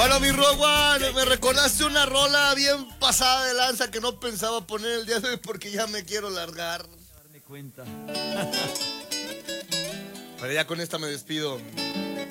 Bueno, mi Rowan, me recordaste una rola bien pasada de lanza que no pensaba poner el día de hoy porque ya me quiero largar. Darme cuenta. Pero ya con esta me despido.